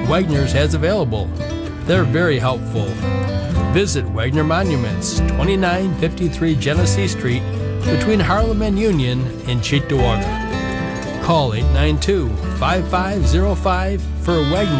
Wagner's has available. They're very helpful. Visit Wagner Monuments, 2953 Genesee Street, between Harlem and Union in Cheektowaga. Call 892-5505 for Wagner